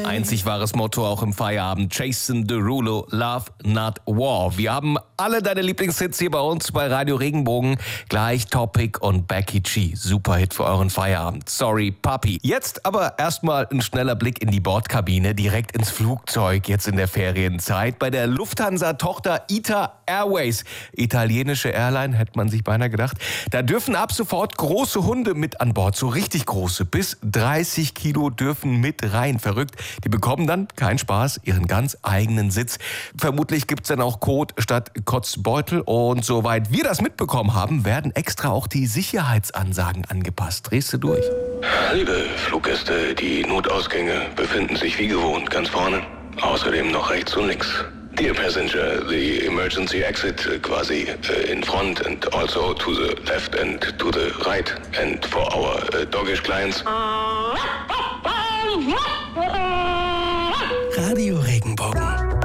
Einzig wahres Motto auch im Feierabend. Jason Derulo, Love Not War. Wir haben alle deine Lieblingshits hier bei uns bei Radio Regenbogen. Gleich Topic und Becky G. Super Hit für euren Feierabend. Sorry, Papi. Jetzt aber erstmal ein schneller Blick in die Bordkabine, direkt ins Flugzeug, jetzt in der Ferienzeit. Bei der Lufthansa-Tochter ITA Airways. Italienische Airline, hätte man sich beinahe gedacht. Da dürfen ab sofort große Hunde mit an Bord. So richtig große. Bis 30 Kilo dürfen mit rein. Verrückt. Die bekommen dann, kein Spaß, ihren ganz eigenen Sitz. Vermutlich gibt's dann auch Kot statt Kotzbeutel. Und soweit wir das mitbekommen haben, werden extra auch die Sicherheitsansagen angepasst. Drehst du durch? Liebe Fluggäste, die Notausgänge befinden sich wie gewohnt ganz vorne. Außerdem noch rechts und links. Dear passenger, the emergency exit quasi in front and also to the left and to the right. And for our doggish clients. Radio Regenbogen.